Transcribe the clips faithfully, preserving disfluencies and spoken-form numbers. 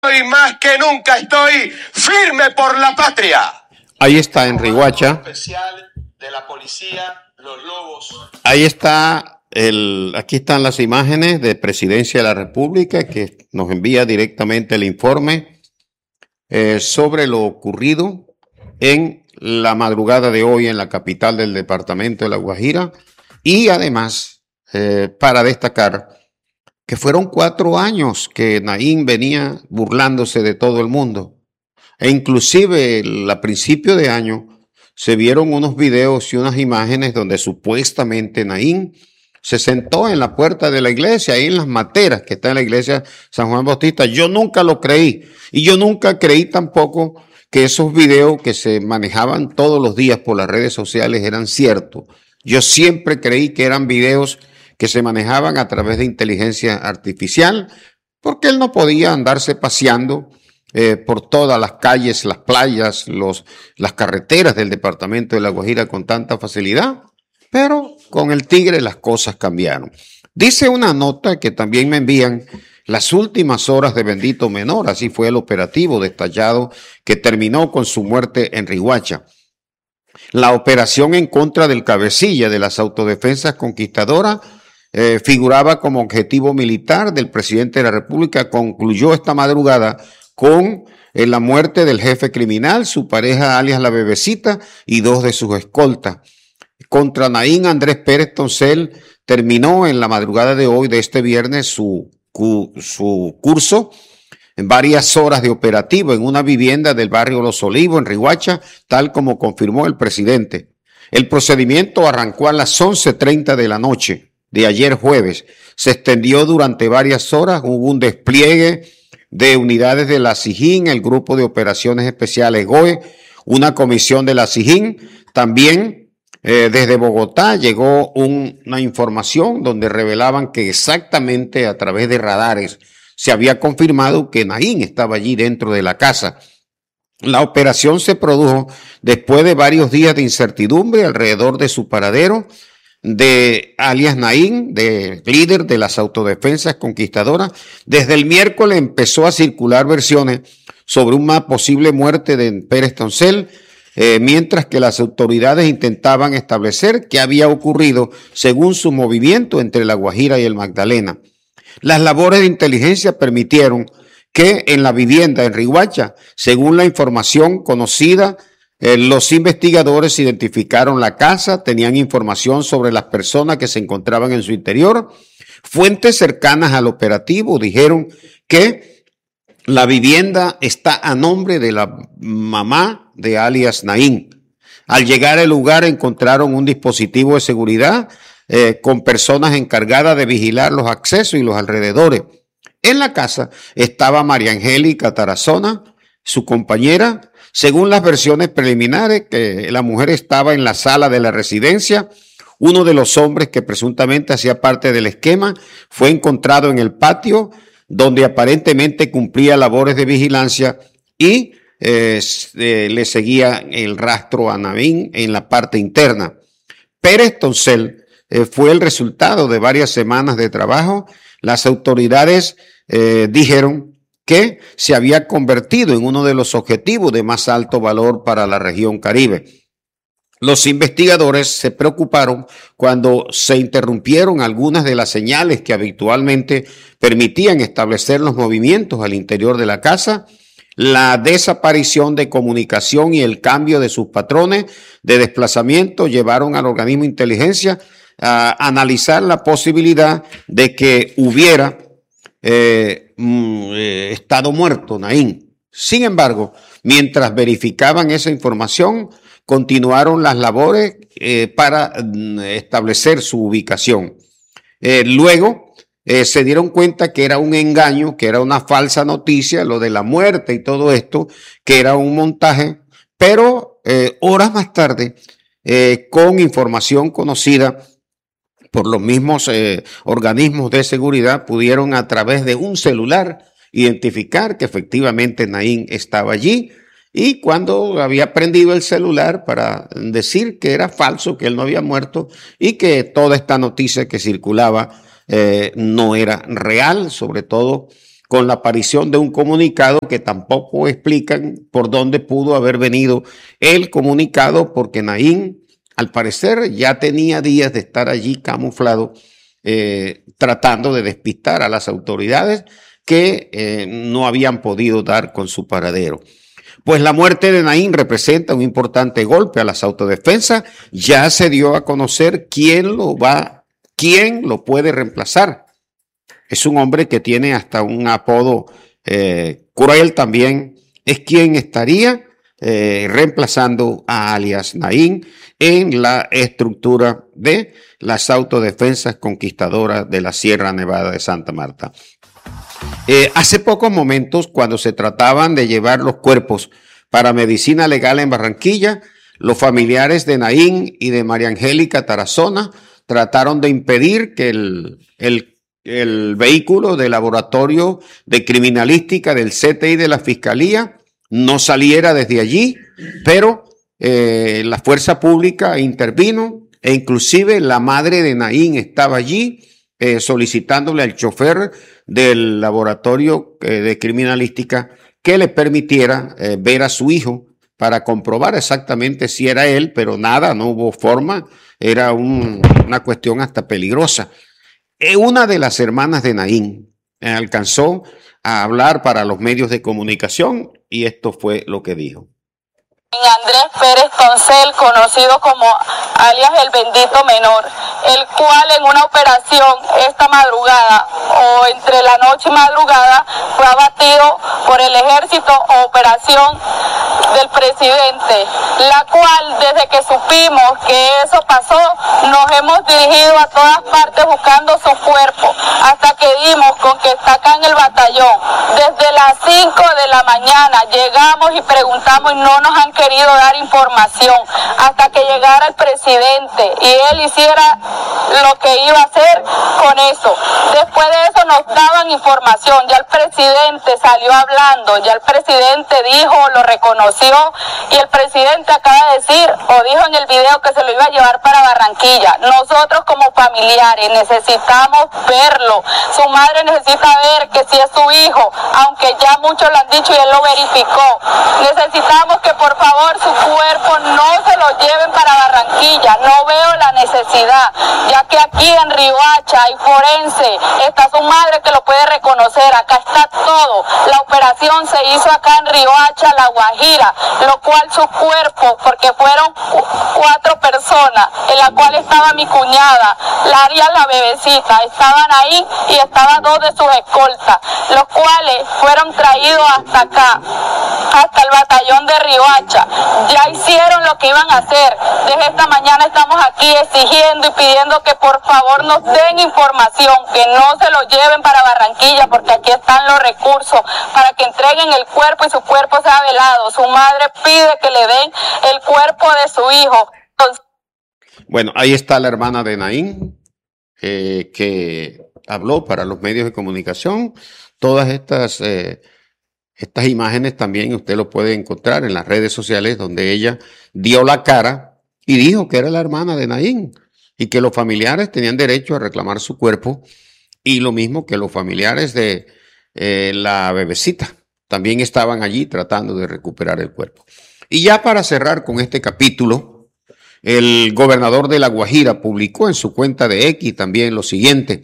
Hoy más que nunca estoy firme por la patria. Ahí está en Riguacha. Especial de la policía, los lobos. Ahí está, el, aquí están las imágenes de Presidencia de la República que nos envía directamente el informe eh, sobre lo ocurrido en la madrugada de hoy en la capital del departamento de La Guajira y además eh, para destacar que fueron cuatro años que Naín venía burlándose de todo el mundo. E inclusive el, a principio de año se vieron unos videos y unas imágenes donde supuestamente Naín se sentó en la puerta de la iglesia, ahí en las materas que está en la iglesia San Juan Bautista. Yo nunca lo creí y yo nunca creí tampoco que esos videos que se manejaban todos los días por las redes sociales eran ciertos. Yo siempre creí que eran videos que se manejaban a través de inteligencia artificial, porque él no podía andarse paseando eh, por todas las calles, las playas, los, las carreteras del departamento de La Guajira con tanta facilidad, pero con el tigre las cosas cambiaron. Dice una nota que también me envían las últimas horas de Bendito Menor, así fue el operativo detallado que terminó con su muerte en Riguacha. La operación en contra del cabecilla de las autodefensas conquistadoras Eh, figuraba como objetivo militar del presidente de la República, concluyó esta madrugada con eh, la muerte del jefe criminal, su pareja alias la Bebecita y dos de sus escoltas. Contra Naín Andrés Pérez Toncel terminó en la madrugada de hoy, de este viernes, su, su curso en varias horas de operativo en una vivienda del barrio Los Olivos, en Riguacha, tal como confirmó el presidente. El procedimiento arrancó a las once treinta de la noche de ayer jueves, se extendió durante varias horas, hubo un despliegue de unidades de la SIJIN, el Grupo de Operaciones Especiales G O E, una comisión de la SIJIN, también eh, desde Bogotá llegó un, una información donde revelaban que exactamente a través de radares se había confirmado que Naín estaba allí dentro de la casa. La operación se produjo después de varios días de incertidumbre alrededor de su paradero, de alias Naín, de líder de las autodefensas conquistadoras. Desde el miércoles empezó a circular versiones sobre una posible muerte de Pérez Toncel, eh, mientras que las autoridades intentaban establecer qué había ocurrido según su movimiento entre La Guajira y el Magdalena. Las labores de inteligencia permitieron que en la vivienda en Riguacha, según la información conocida, Eh, los investigadores identificaron la casa, tenían información sobre las personas que se encontraban en su interior. Fuentes cercanas al operativo dijeron que la vivienda está a nombre de la mamá de alias Naín. Al llegar al lugar encontraron un dispositivo de seguridad eh, con personas encargadas de vigilar los accesos y los alrededores. En la casa estaba María Angélica Tarazona, su compañera. Según las versiones preliminares, que la mujer estaba en la sala de la residencia. Uno de los hombres que presuntamente hacía parte del esquema fue encontrado en el patio, donde aparentemente cumplía labores de vigilancia y eh, eh, le seguía el rastro a Naín en la parte interna. Pérez Toncel eh, fue el resultado de varias semanas de trabajo. Las autoridades eh, dijeron que se había convertido en uno de los objetivos de más alto valor para la región Caribe. Los investigadores se preocuparon cuando se interrumpieron algunas de las señales que habitualmente permitían establecer los movimientos al interior de la casa. La desaparición de comunicación y el cambio de sus patrones de desplazamiento llevaron al organismo de inteligencia a analizar la posibilidad de que hubiera Eh, eh, estado muerto Naín. Sin embargo, mientras verificaban esa información, continuaron las labores eh, para eh, establecer su ubicación. Eh, luego eh, se dieron cuenta que era un engaño, que era una falsa noticia, lo de la muerte y todo esto, que era un montaje, pero eh, horas más tarde, eh, con información conocida por los mismos eh, organismos de seguridad, pudieron a través de un celular identificar que efectivamente Naín estaba allí, y cuando había prendido el celular para decir que era falso, que él no había muerto y que toda esta noticia que circulaba eh, no era real, sobre todo con la aparición de un comunicado que tampoco explican por dónde pudo haber venido el comunicado, porque Naín, al parecer, ya tenía días de estar allí camuflado, eh, tratando de despistar a las autoridades que eh, no habían podido dar con su paradero. Pues la muerte de Naín representa un importante golpe a las autodefensas. Ya se dio a conocer quién lo va, quién lo puede reemplazar. Es un hombre que tiene hasta un apodo eh, cruel también. Es quien estaría eh, reemplazando a alias Naín en la estructura de las autodefensas conquistadoras de la Sierra Nevada de Santa Marta. Eh, hace pocos momentos, cuando se trataban de llevar los cuerpos para medicina legal en Barranquilla, los familiares de Naín y de María Angélica Tarazona trataron de impedir que el, el, el vehículo de laboratorio de criminalística del C T I de la Fiscalía no saliera desde allí, pero eh, la fuerza pública intervino e inclusive la madre de Naín estaba allí eh, solicitándole al chofer del laboratorio eh, de criminalística que le permitiera eh, ver a su hijo para comprobar exactamente si era él, pero nada, no hubo forma, era un, una cuestión hasta peligrosa. Eh, una de las hermanas de Naín eh, alcanzó a hablar para los medios de comunicación y esto fue lo que dijo. Andrés Pérez Toncel, conocido como alias el Bendito Menor, el cual en una operación esta madrugada o entre la noche y madrugada fue abatido por el ejército o operación del presidente, la cual desde que supimos que eso pasó nos hemos dirigido a todas partes buscando su cuerpo hasta que dimos con que está acá en el batallón. Desde las cinco de la mañana llegamos y preguntamos y no nos han querido dar información hasta que llegara el presidente y él hiciera lo que iba a hacer con eso. Después de eso nos daban información, ya el presidente salió hablando, ya el presidente dijo, lo reconoció y el presidente acaba de decir o dijo en el video que se lo iba a llevar para Barranquilla. Nosotros como familiares necesitamos verlo, su madre necesita ver que si es su hijo, aunque ya muchos lo han dicho y él lo verificó. Necesitamos que por favor su cuerpo no se lo lleven para Barranquilla, no veo la necesidad, ya que aquí en Riohacha hay forense, está su madre que lo puede reconocer, acá está todo. La operación se hizo acá en Riohacha, La Guajira, lo cual su cuerpo, porque fueron cuatro personas, en la cual estaba mi cuñada, Laria la bebecita, estaban ahí y estaban dos de sus escoltas, los cuales fueron traídos hasta acá, hasta el batallón de Riohacha. Ya hicieron lo que iban a hacer. Desde esta mañana estamos aquí exigiendo y pidiendo que por favor nos den información, que no se lo lleven para Barranquilla, porque aquí están los recursos para que entreguen el cuerpo y su cuerpo sea velado. Su madre pide que le den el cuerpo de su hijo. Entonces... Bueno, ahí está la hermana de Naín, eh, que habló para los medios de comunicación. Todas estas... Eh, Estas imágenes también usted lo puede encontrar en las redes sociales, donde ella dio la cara y dijo que era la hermana de Naín y que los familiares tenían derecho a reclamar su cuerpo, y lo mismo que los familiares de eh, la bebecita también estaban allí tratando de recuperar el cuerpo. Y ya para cerrar con este capítulo, el gobernador de La Guajira publicó en su cuenta de X también lo siguiente: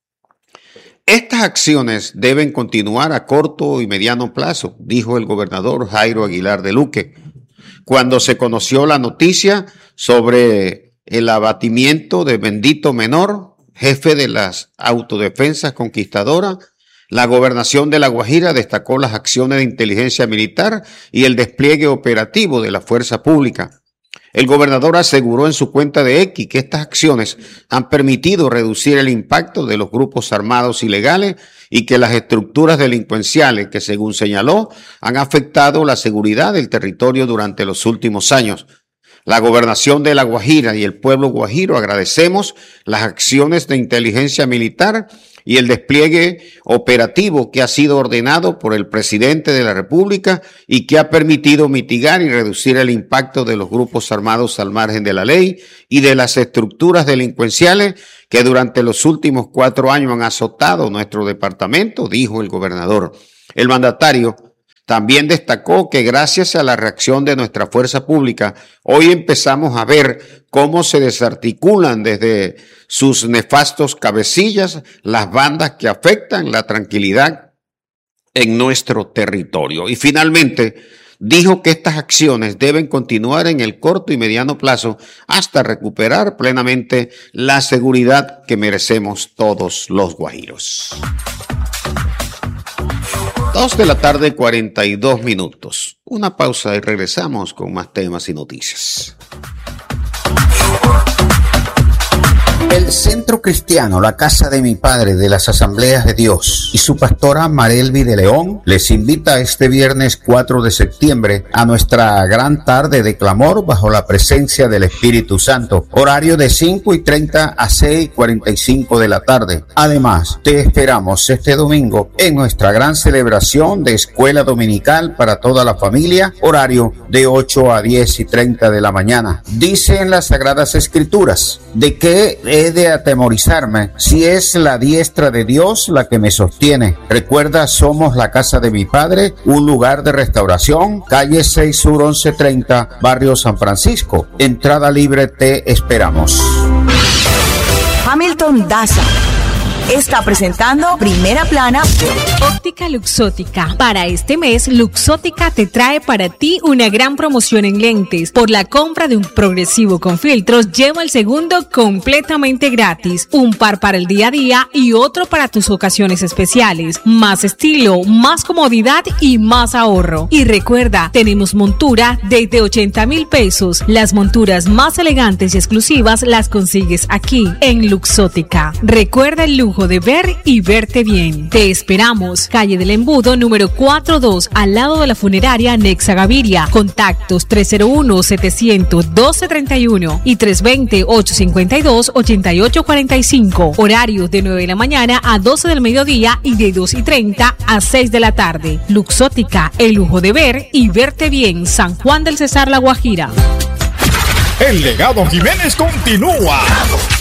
estas acciones deben continuar a corto y mediano plazo, dijo el gobernador Jairo Aguilar de Luque, cuando se conoció la noticia sobre el abatimiento de Bendito Menor, jefe de las autodefensas conquistadoras. La gobernación de La Guajira destacó las acciones de inteligencia militar y el despliegue operativo de la fuerza pública. El gobernador aseguró en su cuenta de X que estas acciones han permitido reducir el impacto de los grupos armados ilegales y que las estructuras delincuenciales que, según señaló, han afectado la seguridad del territorio durante los últimos años. La gobernación de La Guajira y el pueblo guajiro agradecemos las acciones de inteligencia militar y el despliegue operativo que ha sido ordenado por el presidente de la República y que ha permitido mitigar y reducir el impacto de los grupos armados al margen de la ley y de las estructuras delincuenciales que durante los últimos cuatro años han azotado nuestro departamento, dijo el gobernador. El mandatario también destacó que gracias a la reacción de nuestra fuerza pública, hoy empezamos a ver cómo se desarticulan desde sus nefastos cabecillas las bandas que afectan la tranquilidad en nuestro territorio. Y finalmente, dijo que estas acciones deben continuar en el corto y mediano plazo hasta recuperar plenamente la seguridad que merecemos todos los guajiros. Dos de la tarde, cuarenta y dos minutos. Una pausa y regresamos con más temas y noticias. El Centro Cristiano La Casa de Mi Padre de las Asambleas de Dios y su pastora Marelvi de León les invita este viernes cuatro de septiembre a nuestra gran tarde de clamor bajo la presencia del Espíritu Santo, horario de cinco y treinta a seis y cuarenta y cinco de la tarde. Además, te esperamos este domingo en nuestra gran celebración de Escuela Dominical para toda la familia, horario de ocho a diez y treinta de la mañana. Dice en las Sagradas Escrituras, ¿de qué he de atemorizarme si es la diestra de Dios la que me sostiene? Recuerda, somos la Casa de Mi Padre, un lugar de restauración, calle seis Sur once treinta, barrio San Francisco. Entrada libre, te esperamos. Hamilton Daza está presentando Primera Plana. Óptica Luxótica. Para este mes, Luxótica te trae para ti una gran promoción en lentes. Por la compra de un progresivo con filtros, lleva el segundo completamente gratis. Un par para el día a día y otro para tus ocasiones especiales. Más estilo, más comodidad y más ahorro. Y recuerda, tenemos montura desde ochenta mil pesos. Las monturas más elegantes y exclusivas las consigues aquí, en Luxótica. Recuerda el lujo de ver y verte bien. Te esperamos. Calle del Embudo, número cuatro dos, al lado de la funeraria Nexa Gaviria. Contactos tres cero uno, setecientos, doce treinta y uno y tres dos cero, ochocientos cincuenta y dos, ochenta y ocho cuarenta y cinco. Horarios de nueve de la mañana a doce del mediodía y de dos y treinta a seis de la tarde. Luxótica, el lujo de ver y verte bien. San Juan del Cesar, La Guajira. El legado Jiménez continúa.